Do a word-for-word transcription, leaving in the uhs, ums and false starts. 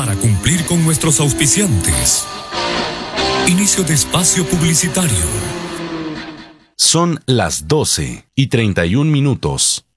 para cumplir con nuestros auspiciantes. Inicio de espacio publicitario. Son las doce y treinta y un minutos.